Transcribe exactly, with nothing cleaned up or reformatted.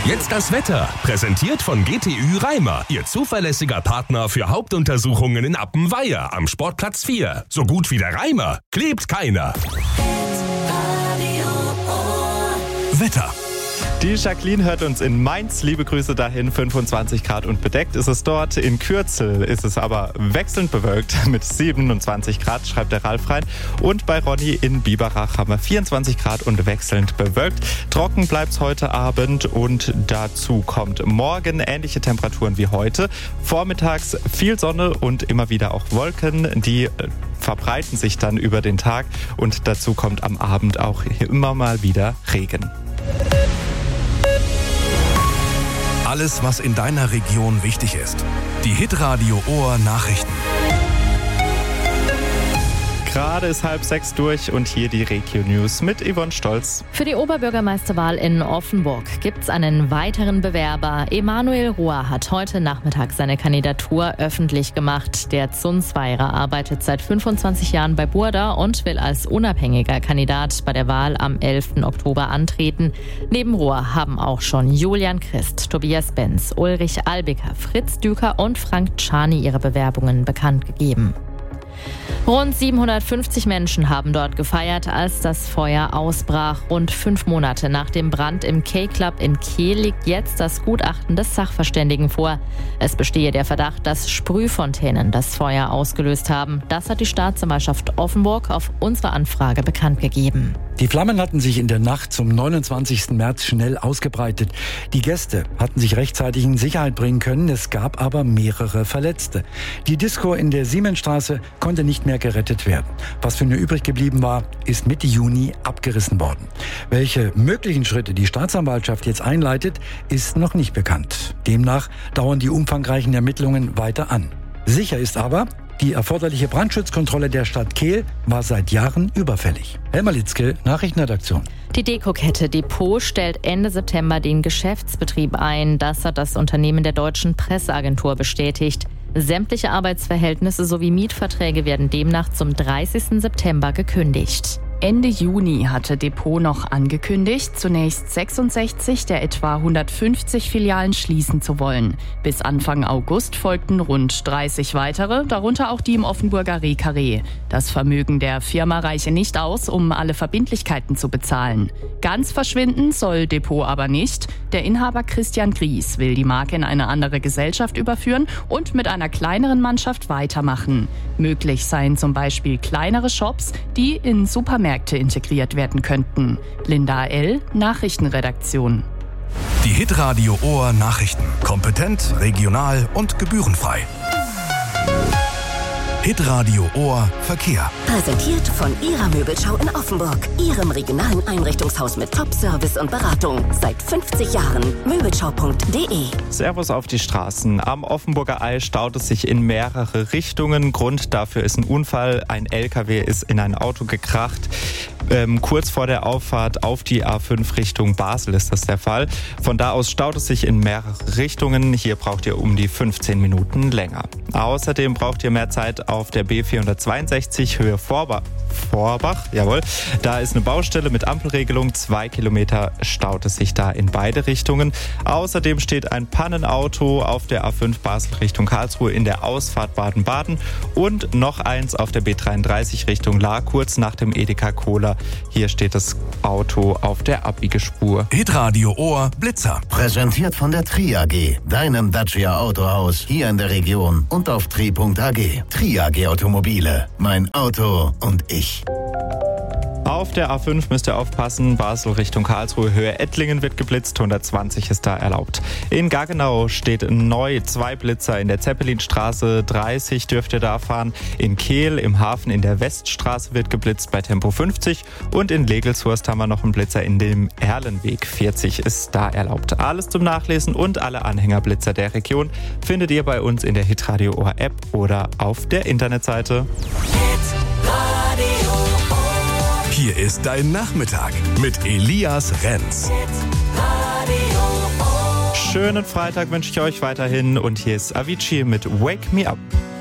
Jetzt das Wetter, präsentiert von G T Ü Reimer, Ihr zuverlässiger Partner für Hauptuntersuchungen in Appenweier am Sportplatz vier. So gut wie der Reimer klebt keiner. Wetter. Die Jacqueline hört uns in Mainz. Liebe Grüße dahin. fünfundzwanzig Grad und bedeckt ist es dort. In Kürzel ist es aber wechselnd bewölkt mit siebenundzwanzig Grad, schreibt der Ralf rein. Und bei Ronny in Biberach haben wir vierundzwanzig Grad und wechselnd bewölkt. Trocken bleibt es heute Abend und dazu kommt morgen ähnliche Temperaturen wie heute. Vormittags viel Sonne und immer wieder auch Wolken, die verbreiten sich dann über den Tag. Und dazu kommt am Abend auch immer mal wieder Regen. Alles, was in deiner Region wichtig ist. Die Hitradio Ohr Nachrichten. Gerade ist halb sechs durch und hier die Regio News mit Yvonne Stolz. Für die Oberbürgermeisterwahl in Offenburg gibt es einen weiteren Bewerber. Emanuel Rohr hat heute Nachmittag seine Kandidatur öffentlich gemacht. Der Zunzweiler arbeitet seit fünfundzwanzig Jahren bei Burda und will als unabhängiger Kandidat bei der Wahl am elften Oktober antreten. Neben Rohr haben auch schon Julian Christ, Tobias Benz, Ulrich Albiker, Fritz Düker und Frank Czani ihre Bewerbungen bekannt gegeben. Rund siebenhundertfünfzig Menschen haben dort gefeiert, als das Feuer ausbrach. Rund fünf Monate nach dem Brand im K-Club in Kehl liegt jetzt das Gutachten des Sachverständigen vor. Es bestehe der Verdacht, dass Sprühfontänen das Feuer ausgelöst haben. Das hat die Staatsanwaltschaft Offenburg auf unsere Anfrage bekannt gegeben. Die Flammen hatten sich in der Nacht zum neunundzwanzigsten März schnell ausgebreitet. Die Gäste hatten sich rechtzeitig in Sicherheit bringen können, es gab aber mehrere Verletzte. Die Disco in der Siemensstraße konnte nicht mehr gerettet werden. Was für nur übrig geblieben war, ist Mitte Juni abgerissen worden. Welche möglichen Schritte die Staatsanwaltschaft jetzt einleitet, ist noch nicht bekannt. Demnach dauern die umfangreichen Ermittlungen weiter an. Sicher ist aber, die erforderliche Brandschutzkontrolle der Stadt Kehl war seit Jahren überfällig. Helma Litzke, Nachrichtenredaktion. Die Dekokette Depot stellt Ende September den Geschäftsbetrieb ein. Das hat das Unternehmen der Deutschen Presseagentur bestätigt. Sämtliche Arbeitsverhältnisse sowie Mietverträge werden demnach zum dreißigsten September gekündigt. Ende Juni hatte Depot noch angekündigt, zunächst sechsundsechzig der etwa hundertfünfzig Filialen schließen zu wollen. Bis Anfang August folgten rund dreißig weitere, darunter auch die im Offenburger Rehkarree. Das Vermögen der Firma reiche nicht aus, um alle Verbindlichkeiten zu bezahlen. Ganz verschwinden soll Depot aber nicht. Der Inhaber Christian Gries will die Marke in eine andere Gesellschaft überführen und mit einer kleineren Mannschaft weitermachen. Möglich seien zum Beispiel kleinere Shops, die in Supermärkten integriert werden könnten. Linda L., Nachrichtenredaktion. Die Hitradio Ohr Nachrichten. Kompetent, regional und gebührenfrei. Hitradio Ohr Verkehr. Präsentiert von Ihrer Möbelschau in Offenburg. Ihrem regionalen Einrichtungshaus mit Top-Service und Beratung. Seit fünfzig Jahren. Möbelschau punkt de. Servus auf die Straßen. Am Offenburger Ei staut es sich in mehrere Richtungen. Grund dafür ist ein Unfall. Ein L K W ist in ein Auto gekracht. Ähm, kurz vor der Auffahrt auf die A fünf Richtung Basel ist das der Fall. Von da aus staut es sich in mehrere Richtungen. Hier braucht ihr um die fünfzehn Minuten länger. Außerdem braucht ihr mehr Zeit auf der B vierhundertzweiundsechzig Höhe Vorbach. Vorbach, jawohl. Da ist eine Baustelle mit Ampelregelung. Zwei Kilometer staut es sich da in beide Richtungen. Außerdem steht ein Pannenauto auf der A fünf Basel Richtung Karlsruhe in der Ausfahrt Baden-Baden und noch eins auf der B dreiunddreißig Richtung Lahr, kurz nach dem Edeka Kohler. Hier steht das Auto auf der Abbiegespur. Hitradio Ohr Blitzer. Präsentiert von der Tri A G, deinem Dacia Autohaus hier in der Region und auf tri punkt a g. Tri A G Automobile. Mein Auto und ich. Auf der A fünf müsst ihr aufpassen, Basel Richtung Karlsruhe, Höhe Ettlingen wird geblitzt, hundertzwanzig ist da erlaubt. In Gaggenau steht neu zwei Blitzer in der Zeppelinstraße, dreißig dürft ihr da fahren. In Kehl im Hafen in der Weststraße wird geblitzt bei Tempo fünfzig und in Legelshurst haben wir noch einen Blitzer in dem Erlenweg, vierzig ist da erlaubt. Alles zum Nachlesen und alle Anhängerblitzer der Region findet ihr bei uns in der Hitradio Ohr App oder auf der Internetseite. Hier ist dein Nachmittag mit Elias Renz. Schönen Freitag wünsche ich euch weiterhin und hier ist Avicii mit Wake Me Up.